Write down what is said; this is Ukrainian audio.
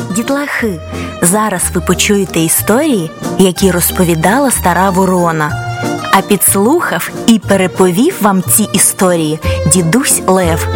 Дітлахи, зараз ви почуєте історії, які розповідала стара ворона. А підслухав і переповів вам ці історії дідусь Лев.